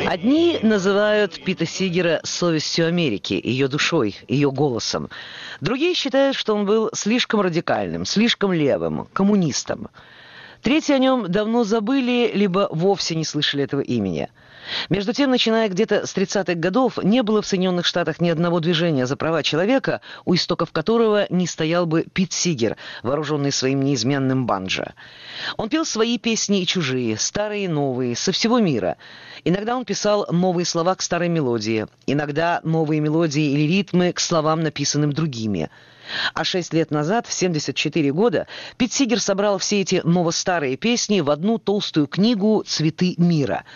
Одни называют Пита Сигера совестью Америки, ее душой, ее голосом. Другие считают, что он был слишком радикальным, слишком левым, коммунистом. Третьи о нем давно забыли, либо вовсе не слышали этого имени. Между тем, начиная где-то с 30-х годов, не было в Соединенных Штатах ни одного движения за права человека, у истоков которого не стоял бы Пит Сигер, вооруженный своим неизменным банджо. Он пел свои песни и чужие, старые и новые, со всего мира. Иногда он писал новые слова к старой мелодии, иногда новые мелодии или ритмы к словам, написанным другими. А 6 лет назад, в 74 года, Пит Сигер собрал все эти ново-старые песни в одну толстую книгу «Цветы мира».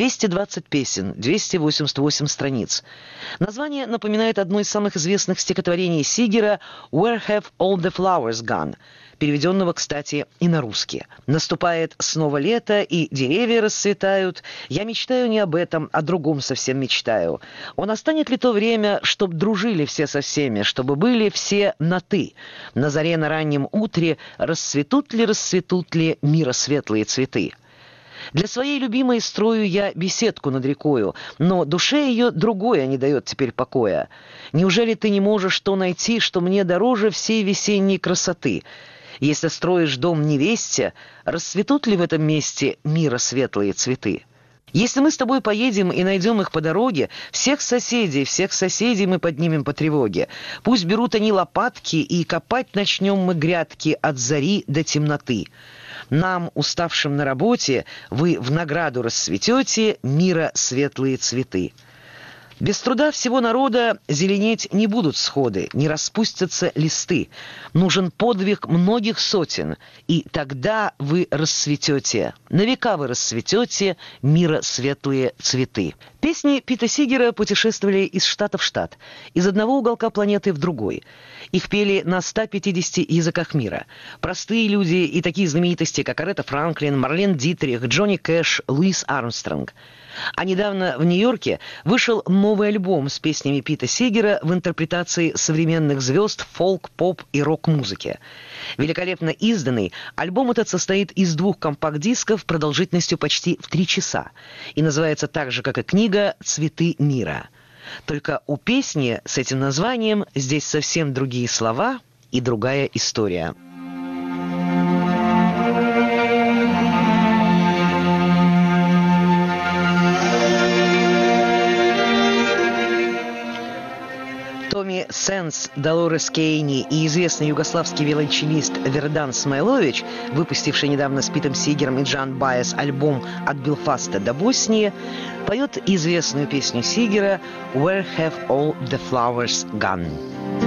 220 песен, 288 страниц. Название напоминает одно из самых известных стихотворений Сигера «Where have all the flowers gone?», переведенного, кстати, и на русский. «Наступает снова лето, и деревья расцветают. Я мечтаю не об этом, о другом совсем мечтаю. Он настанет ли то время, чтоб дружили все со всеми, чтобы были все на «ты»? На заре, на раннем утре расцветут ли мира светлые цветы? Для своей любимой строю я беседку над рекою, но душе ее другое не дает теперь покоя. Неужели ты не можешь то найти, что мне дороже всей весенней красоты? Если строишь дом невесте, расцветут ли в этом месте мира светлые цветы? Если мы с тобой поедем и найдем их по дороге, всех соседей мы поднимем по тревоге. Пусть берут они лопатки, и копать начнем мы грядки от зари до темноты. Нам, уставшим на работе, вы в награду расцветете мира светлые цветы. Без труда всего народа зеленеть не будут сходы, не распустятся листы. Нужен подвиг многих сотен, и тогда вы расцветете. На века вы расцветете мира светлые цветы. Песни Пита Сигера путешествовали из штата в штат, из одного уголка планеты в другой. Их пели на 150 языках мира. Простые люди и такие знаменитости, как Аретта Франклин, Марлен Дитрих, Джонни Кэш, Луис Армстронг. А недавно в Нью-Йорке вышел новый альбом с песнями Пита Сигера в интерпретации современных звезд фолк, поп и рок-музыки. Великолепно изданный, альбом этот состоит из 2 компакт-дисков продолжительностью почти в 3 часа и называется так же, как и книга «Цветы мира». Только у песни с этим названием здесь совсем другие слова и другая история. Томми Сенс, Долорес Кейни и известный югославский виолончелист Вердан Смайлович, выпустивший недавно с Питом Сигером и Джан Баес альбом «От Белфаста до Боснии», поет известную песню Сигера «Where have all the flowers gone?».